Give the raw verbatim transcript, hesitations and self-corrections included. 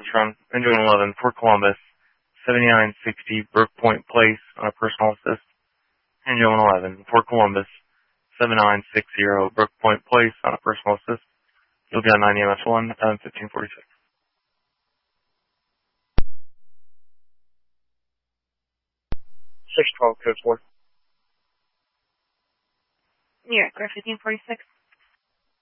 run, engine one eleven, Fort Columbus, seventy-nine sixty Brook Point Place on a personal assist. Engine one eleven, Fort Columbus, seventy-nine sixty Brook Point Place on a personal assist. You'll be on nine E M S one, um, fifteen forty-six. six twelve, code four. New York, fifteen forty-six.